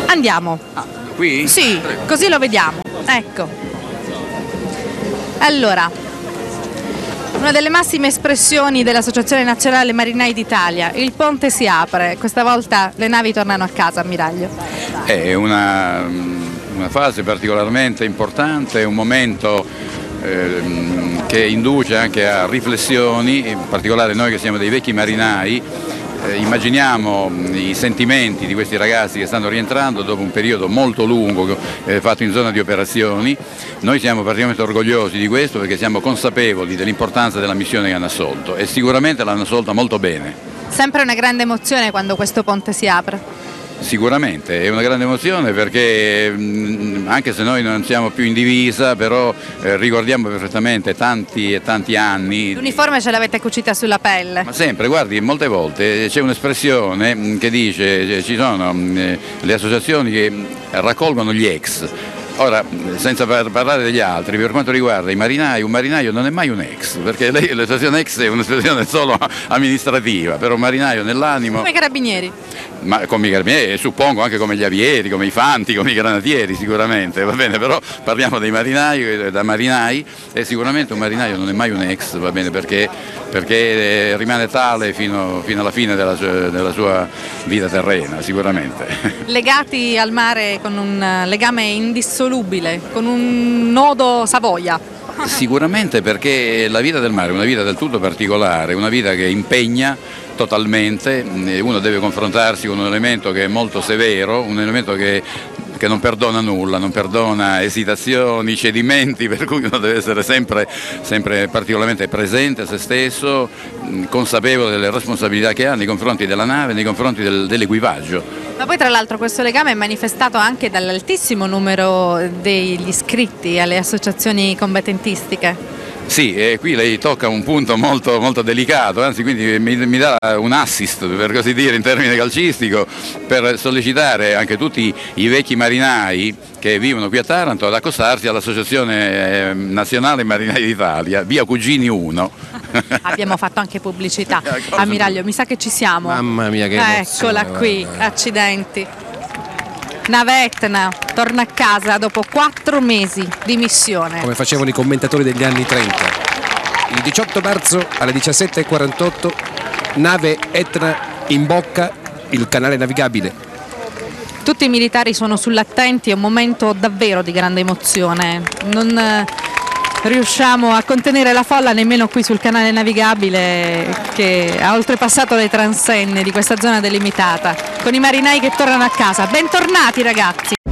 Andiamo. Qui? Sì, così lo vediamo. Ecco. Allora, una delle massime espressioni dell'Associazione Nazionale Marinai d'Italia, il ponte si apre, questa volta le navi tornano a casa, ammiraglio. È una fase particolarmente importante, un momento che induce anche a riflessioni, in particolare noi che siamo dei vecchi marinai. Immaginiamo i sentimenti di questi ragazzi che stanno rientrando dopo un periodo molto lungo fatto in zona di operazioni. Noi siamo particolarmente orgogliosi di questo perché siamo consapevoli dell'importanza della missione che hanno assolto e sicuramente l'hanno assolta molto bene. Sempre una grande emozione quando questo ponte si apre. Sicuramente è una grande emozione perché anche se noi non siamo più in divisa, però ricordiamo perfettamente tanti e tanti anni. L'uniforme ce l'avete cucita sulla pelle. Ma sempre, guardi, molte volte c'è un'espressione che dice ci sono le associazioni che raccolgono gli ex. Ora, senza parlare degli altri, per quanto riguarda i marinai, un marinaio non è mai un ex, perché l'espressione ex è un'espressione solo amministrativa, però un marinaio nell'animo... Come i carabinieri. Ma come i carabinieri, suppongo anche come gli avieri, come i fanti, come i granatieri sicuramente, va bene, però parliamo dei marinai, da marinai, e sicuramente un marinaio non è mai un ex, va bene, perché rimane tale fino alla fine della sua vita terrena, sicuramente. Legati al mare con un legame indissolubile, con un nodo Savoia. Sicuramente perché la vita del mare è una vita del tutto particolare, una vita che impegna totalmente, uno deve confrontarsi con un elemento che è molto severo, un elemento che non perdona nulla, non perdona esitazioni, cedimenti, per cui uno deve essere sempre particolarmente presente a se stesso, consapevole delle responsabilità che ha nei confronti della nave, nei confronti dell'equipaggio. Ma poi tra l'altro questo legame è manifestato anche dall'altissimo numero degli iscritti alle associazioni combattentistiche. Sì, qui lei tocca un punto molto, molto delicato, anzi quindi mi dà un assist, per così dire, in termine calcistico, per sollecitare anche tutti i vecchi marinai che vivono qui a Taranto ad accostarsi all'Associazione Nazionale Marinai d'Italia, via Cugini 1. Abbiamo fatto anche pubblicità. Ammiraglio, mi sa che ci siamo. Mamma mia, che emozione. Eccola qui, accidenti. Nave Etna torna a casa dopo 4 mesi di missione. Come facevano i commentatori degli anni 30. Il 18 marzo alle 17:48 nave Etna imbocca il canale navigabile. Tutti i militari sono sull'attenti, è un momento davvero di grande emozione. Non riusciamo a contenere la folla nemmeno qui sul canale navigabile che ha oltrepassato le transenne di questa zona delimitata, con i marinai che tornano a casa. Bentornati ragazzi!